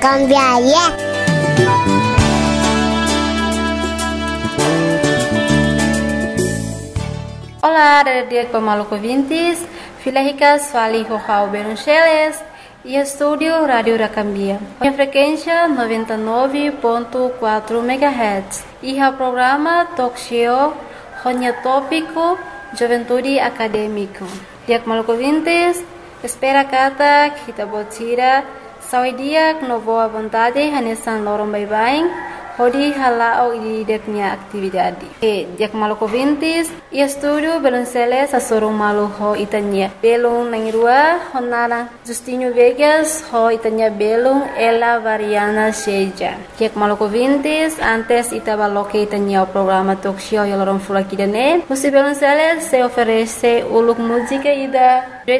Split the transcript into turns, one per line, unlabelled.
Cambiaria.
Olá, dia Maluco Vintes, Filahicas Fali Rojao Beruncheles e Estúdio Rádio Racambia. A frequência 99.4 MHz e o programa Talk Show Ronya Tópico Juventude Acadêmico. Dia Maluco Vintes, espera kata kita botira saudia no boa vontade hanesan lorong bye-bye. Hodi halao ideknya atividade. Dia Maluco Vintes, e estúdio Belunceles asorong malu ho itanya. Belung nangirua honara Justinho Vegas ho itanya belung ela variana seja. Dia Maluco Vintes, antes itabaloke itanya o programa talk show yolorong fulakidane. Musi Belunceles se oferece uluk música ida